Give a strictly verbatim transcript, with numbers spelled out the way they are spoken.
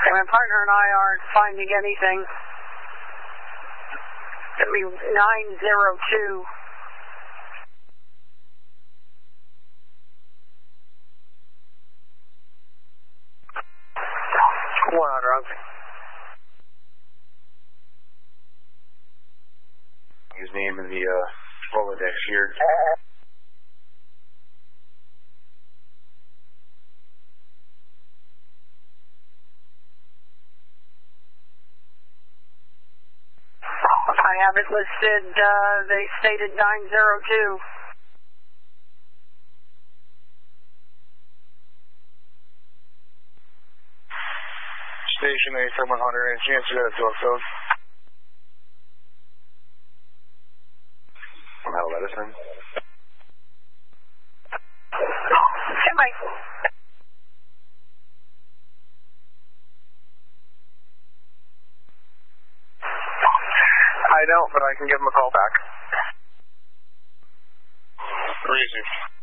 My partner and I aren't finding anything. It'll be nine zero two. One on drunk. His name in the uh, Rolodex here. I have it listed, uh, they stated nine zero two. Station eighty-seven hundred, any chance you got a talk code? How to let us in? Okay, Mike. I don't, but I can give him a call back. Easy.